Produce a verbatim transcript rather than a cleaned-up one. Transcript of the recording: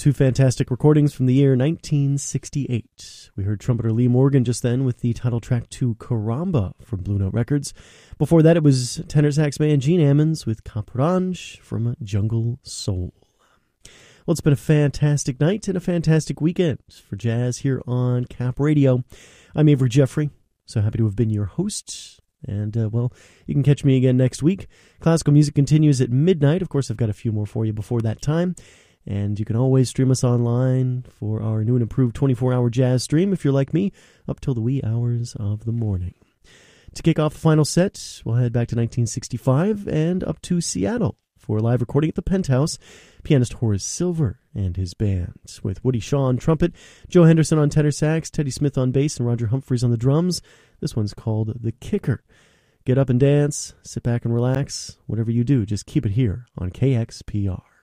Two fantastic recordings from the year nineteen sixty-eight. We heard trumpeter Lee Morgan just then with the title track to Caramba from Blue Note Records. Before that, it was tenor sax man Gene Ammons with Caprange from Jungle Soul. Well, it's been a fantastic night and a fantastic weekend for jazz here on Cap Radio. I'm Avery Jeffrey, so happy to have been your host. And, uh, well, you can catch me again next week. Classical music continues at midnight. Of course, I've got a few more for you before that time. And you can always stream us online for our new and improved twenty-four hour jazz stream, if you're like me, up till the wee hours of the morning. To kick off the final set, we'll head back to nineteen sixty-five and up to Seattle for a live recording at the Penthouse. Pianist Horace Silver and his band, with Woody Shaw on trumpet, Joe Henderson on tenor sax, Teddy Smith on bass, and Roger Humphreys on the drums. This one's called The Kicker. Get up and dance, sit back and relax. Whatever you do, just keep it here on K X P R.